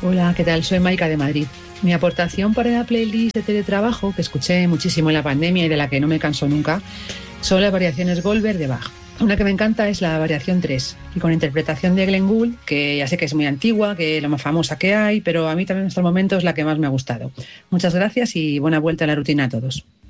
Hola, ¿qué tal? Soy Maika de Madrid. Mi aportación para la playlist de teletrabajo, que escuché muchísimo en la pandemia y de la que no me canso nunca, son las variaciones Goldberg de Bach. Una que me encanta es la variación 3, y con interpretación de Glenn Gould, que ya sé que es muy antigua, que es la más famosa que hay, pero a mí también hasta el momento es la que más me ha gustado. Muchas gracias y buena vuelta a la rutina a todos.